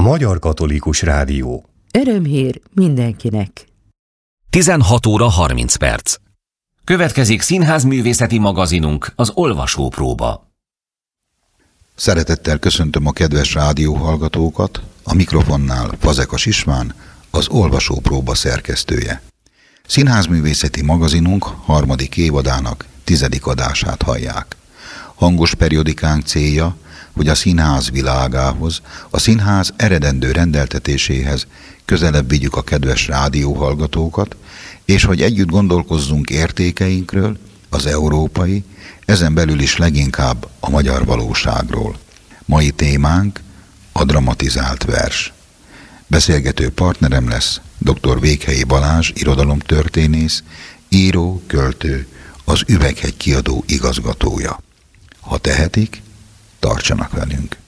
Magyar Katolikus Rádió. Örömhír mindenkinek. 16 óra 30 perc. Következik színházművészeti magazinunk, az Olvasópróba. Szeretettel köszöntöm a kedves rádióhallgatókat, a mikrofonnál Fazekas István, az Olvasópróba szerkesztője. Színházművészeti magazinunk 3. évadának 10. adását hallják. Hangos periodikánk célja, hogy a színház világához, a színház eredendő rendeltetéséhez közelebb vigyük a kedves rádióhallgatókat, és hogy együtt gondolkozzunk értékeinkről, az európai, ezen belül is leginkább a magyar valóságról. Mai témánk a dramatizált vers. Beszélgető partnerem lesz dr. Véghelyi Balázs, irodalomtörténész, író, költő, az Üveghegy kiadó igazgatója. Ha tehetik, tartsanak velünk!